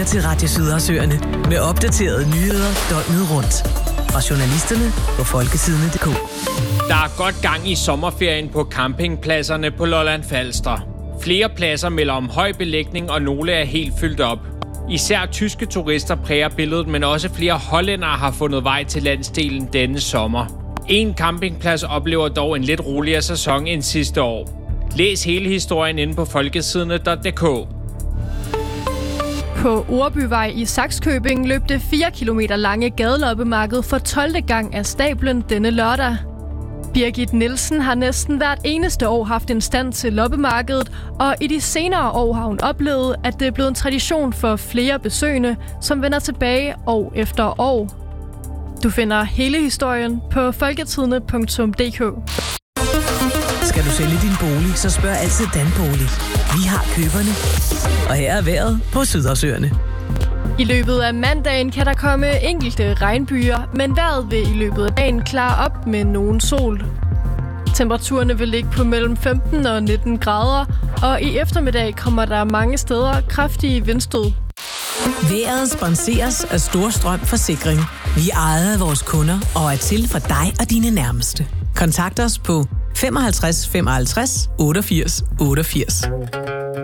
til Radio Sydersøerne med opdaterede nyheder døgnet rundt. Fra journalisterne på folketidene.dk. Der er godt gang i sommerferien på campingpladserne på Lolland Falster. Flere pladser melder om høj belægning, og nogle er helt fyldt op. Især tyske turister præger billedet, men også flere hollændere har fundet vej til landsdelen denne sommer. En campingplads oplever dog en lidt roligere sæson end sidste år. Læs hele historien inde på folketidene.dk. På Orbyvej i Sakskøbing løb det 4 kilometer lange gadeloppemarked for 12. gang af stablen denne lørdag. Birgit Nielsen har næsten hvert eneste år haft en stand til loppemarkedet, og i de senere år har hun oplevet, at det er blevet en tradition for flere besøgende, som vender tilbage år efter år. Du finder hele historien på folketidene.dk. Skal du sælge din bolig, så spørg altid Danbolig. Vi har køberne. Og her er vejret på Sydersøerne. I løbet af mandagen kan der komme enkelte regnbyer, men vejret vil i løbet af dagen klare op med nogen sol. Temperaturerne vil ligge på mellem 15 og 19 grader, og i eftermiddag kommer der mange steder kraftige vindstød. Vejret sponseres af Storstrøm Forsikring. Vi ejer af vores kunder og er til for dig og dine nærmeste. Kontakt os på 55 55 88 88.